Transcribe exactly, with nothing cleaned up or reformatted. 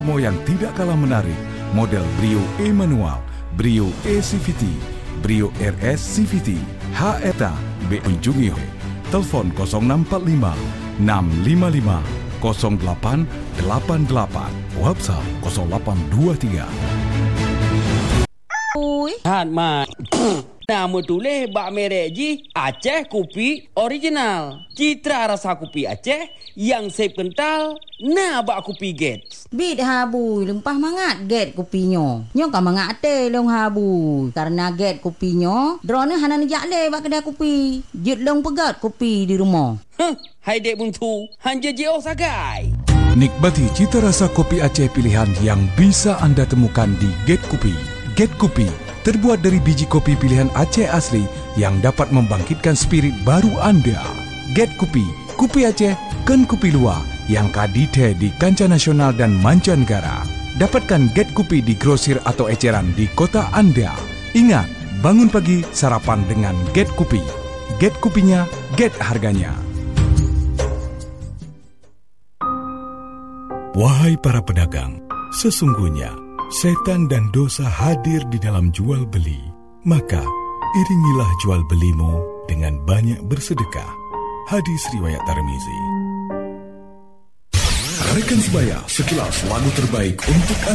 Mo yang tidak kalah menarik, model Brio E manual, Brio E C V T, Brio R S C V T, H E T A, B kunjungi telefon kosong enam empat lima enam lima lima kosong delapan delapan delapan, WhatsApp kosong delapan dua tiga. Ui. Han mat. Nama tulis bak merek ji Aceh Kopi Original. Citra rasa kopi Aceh yang sep kental. Nah bak kopi Gates. Bit habu lempah mangat get kopinya. Nyo kan mangat te long habu. Karena get kopinya, drone hanan jakle bak kedai kopi. Jut long pegat kopi di rumah. Huh, hai dek buntu. Hanja je oh sagai. Nikmati cita rasa kopi Aceh pilihan yang bisa anda temukan di Get Kopi. Get Kopi terbuat dari biji kopi pilihan Aceh asli yang dapat membangkitkan spirit baru anda. Get Kopi, kopi Aceh, ken kopi luar yang kadite di kancah nasional dan mancanegara. Dapatkan Get Kopi di grosir atau eceran di kota anda. Ingat, bangun pagi sarapan dengan Get Kopi. Get kopinya, get harganya. Wahai para pedagang, sesungguhnya setan dan dosa hadir di dalam jual beli. Maka, iringilah jual belimu dengan banyak bersedekah. Hadis riwayat Tirmizi. Rekan sebaya, sekilas lagu terbaik untuk